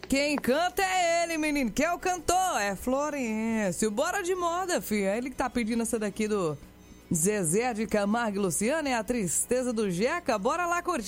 Quem canta é ele, menino. Quem é o cantor? É Florencio. Bora de moda, filho. É ele que tá pedindo essa daqui do Zezé de Camargo e Luciano. É a tristeza do Jeca. Bora lá curtir.